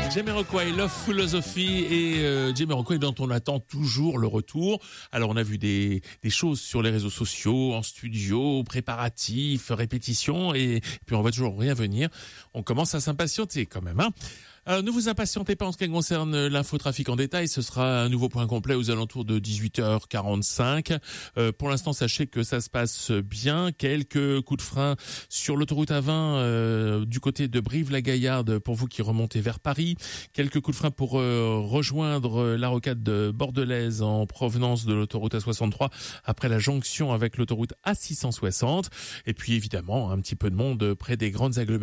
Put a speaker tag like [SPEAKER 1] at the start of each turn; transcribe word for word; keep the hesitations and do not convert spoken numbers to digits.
[SPEAKER 1] Jamiroquai, Love Philosophy et euh, Jamiroquai dont on attend toujours le retour. Alors on a vu des, des choses sur les réseaux sociaux, en studio, préparatifs, répétitions et, et puis on va toujours rien venir. On commence à s'impatienter quand même, hein. Alors, ne vous impatientez pas en ce qui concerne l'infotrafic en détail. Ce sera un nouveau point complet aux alentours de dix-huit heures quarante-cinq. Euh, pour l'instant, sachez que ça se passe bien. Quelques coups de frein sur l'autoroute A vingt euh, du côté de Brive-la-Gaillarde pour vous qui remontez vers Paris. Quelques coups de frein pour euh, rejoindre la rocade de Bordelaise en provenance de l'autoroute A soixante-trois après la jonction avec l'autoroute A six cent soixante. Et puis évidemment, un petit peu de monde près des grandes agglomérations